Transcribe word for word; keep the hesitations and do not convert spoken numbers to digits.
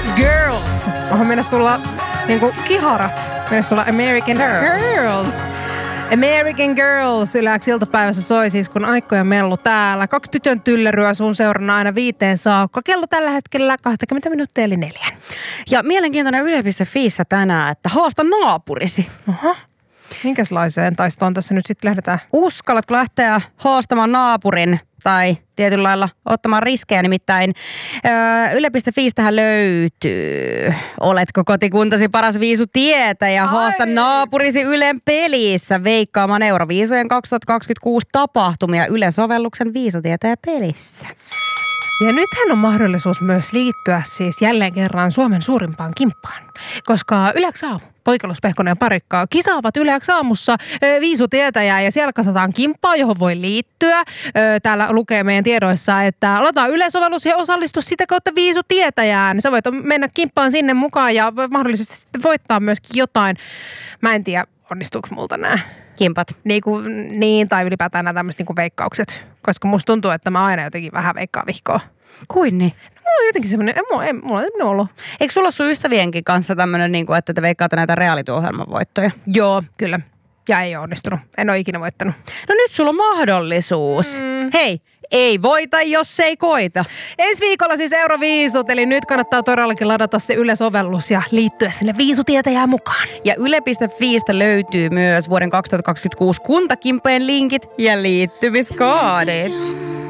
Girls. Onhan mennä tulla niinku kiharat. Mennä tulla American Girls. American Girls yläksi iltapäivässä soi siis, kun Aikko Mellu täällä. Kaksi tytön tylleryä sun seurana aina viiteen saakka. Kello tällä hetkellä kaksikymmentä minuuttia eli neljän. Ja mielenkiintoinen yle piste fiissä tänään, että haasta naapurisi. Aha. Minkälaiseen taistoon tässä nyt sitten lähdetään? Uskallatko lähteä haastamaan naapurin tai tietyllä lailla ottamaan riskejä, nimittäin öö, yle piste fiistähän löytyy. Oletko kotikuntasi paras viisutietäjä? Haasta naapurisi Ylen pelissä veikkaamaan Euroviisujen kaksituhattakaksikymmentäkuusi tapahtumia Yle-sovelluksen viisutietäjä pelissä. Ja nythän on mahdollisuus myös liittyä siis jälleen kerran Suomen suurimpaan kimppaan, koska Yleäks aamu, Poikalus, Pehkonen ja Parikka kisaavat Yleäks aamussa viisutietäjää ja siellä kasataan kimppaa, johon voi liittyä. Täällä lukee meidän tiedoissa, että lataa Yle-sovellus ja osallistu sitä kautta viisutietäjään. Sä voit mennä kimppaan sinne mukaan ja mahdollisesti sitten voittaa myöskin jotain. Mä en tiedä, onnistuuko multa nämä kimpat. Niin, kuin, niin tai ylipäätään nämä tämmöiset niin veikkaukset. Koska musta tuntuu, että mä aina jotenkin vähän veikkaan vihkoa. Kuin niin? No, mulla on jotenkin semmoinen, mulla, ei, mulla on semmoinen olo. Eikö sulla ole sun ystävienkin kanssa tämmöinen, niin kuin, että te veikkaatte näitä reality-ohjelman voittoja? Joo, kyllä. Ja ei ole onnistunut. En ole ikinä voittanut. No nyt sulla on mahdollisuus. Mm. Hei, ei voita, jos ei koita. Ensi viikolla siis Euroviisut, eli nyt kannattaa todellakin ladata se Yle-sovellus ja liittyä sinne viisutietäjään mukaan. Ja yle piste fiistä löytyy myös vuoden kaksituhattakaksikymmentäkuusi kuntakimpeen linkit ja liittymiskoodit.